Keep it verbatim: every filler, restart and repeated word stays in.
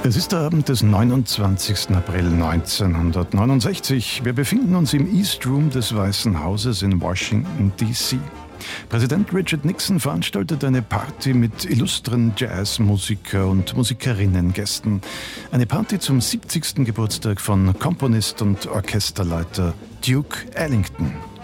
Es ist der Abend des neunundzwanzigsten April neunzehnhundertneunundsechzig. Wir befinden uns im East Room des Weißen Hauses in Washington, D C Präsident Richard Nixon veranstaltet eine Party mit illustren Jazzmusiker und Musikerinnengästen. Eine Party zum siebzigsten Geburtstag von Komponist und Orchesterleiter Duke Ellington.